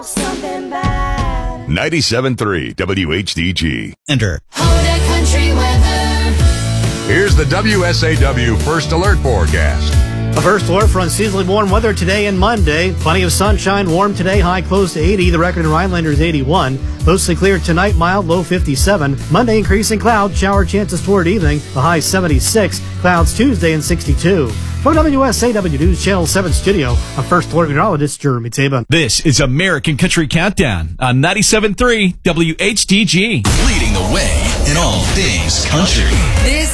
Something bad. 97.3 WHDG. Enter. Holiday country weather. Here's the WSAW First Alert forecast. A first alert for unseasonably warm weather today and Monday. Plenty of sunshine, warm today, high close to 80. The record in Rhinelander is 81. Mostly clear tonight, mild, low 57. Monday, increasing clouds, shower chances toward evening, the high 76. Clouds Tuesday and 62. From WSAW News Channel 7 studio, I'm First Alert meteorologist Jeremy Taban. This is American Country Countdown on 97.3 WHDG. Leading the way in all things country. This